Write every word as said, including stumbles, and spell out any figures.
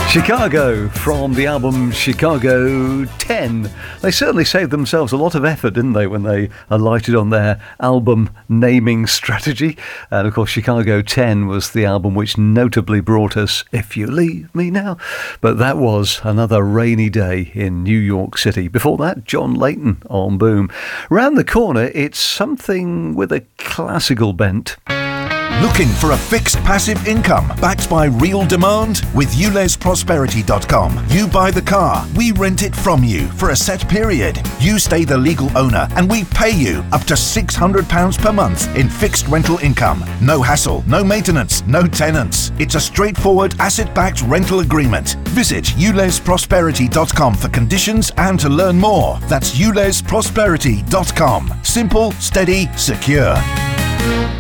Chicago from the album Chicago ten. They certainly saved themselves a lot of effort, didn't they, when they alighted on their album naming strategy. And of course, Chicago ten was the album which notably brought us If You Leave Me Now. But that was Another Rainy Day in New York City. Before that, John Layton on Boom. Round the corner, it's something with a classical bent. Looking for a fixed passive income backed by real demand? With U Les Prosperity dot com, you buy the car, we rent it from you for a set period. You stay the legal owner and we pay you up to six hundred pounds per month in fixed rental income. No hassle, no maintenance, no tenants. It's a straightforward asset-backed rental agreement. Visit U Les Prosperity dot com for conditions and to learn more. That's U Les Prosperity dot com. Simple, steady, secure.